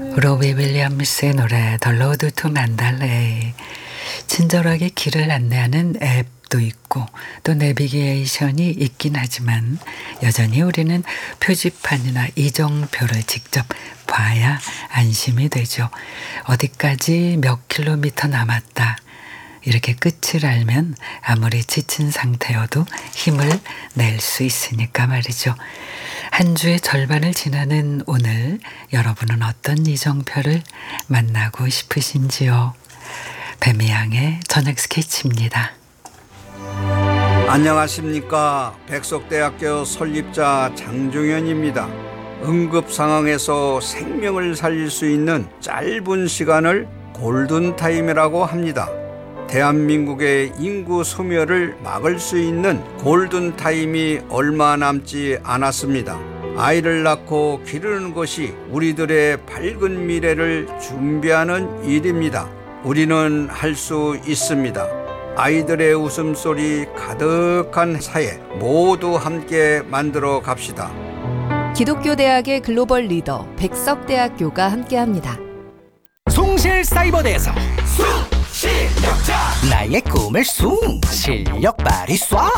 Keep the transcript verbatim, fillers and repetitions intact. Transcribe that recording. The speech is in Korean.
로비 윌리엄스의 노래 The Road to Mandalay. 친절하게 길을 안내하는 앱도 있고 또 내비게이션이 있긴 하지만 여전히 우리는 표지판이나 이정표를 직접 봐야 안심이 되죠. 어디까지 몇 킬로미터 남았다. 이렇게 끝을 알면 아무리 지친 상태여도 힘을 낼 수 있으니까 말이죠. 한 주의 절반을 지나는 오늘 여러분은 어떤 이정표를 만나고 싶으신지요? 뱀이양의 저녁 스케치입니다. 안녕하십니까. 백석대학교 설립자 장종현입니다. 응급 상황에서 생명을 살릴 수 있는 짧은 시간을 골든타임이라고 합니다. 대한민국의 인구 소멸을 막을 수 있는 골든타임이 얼마 남지 않았습니다. 아이를 낳고 기르는 것이 우리들의 밝은 미래를 준비하는 일입니다. 우리는 할 수 있습니다. 아이들의 웃음소리 가득한 사회 모두 함께 만들어 갑시다. 기독교대학의 글로벌 리더 백석대학교가 함께합니다. 숭실사이버대에서 숭실력자 나의 꿈을 숭 실력 발휘 쏴